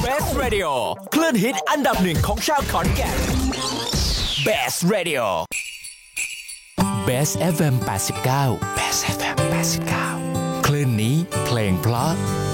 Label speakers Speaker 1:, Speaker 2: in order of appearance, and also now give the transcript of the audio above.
Speaker 1: Best Radio คลื่นฮิตอันดับหนึ่งของชาวขอนแก่น Best Radio Best FM 89 Best FM 89 คลื่นนี้เพลงเพราะ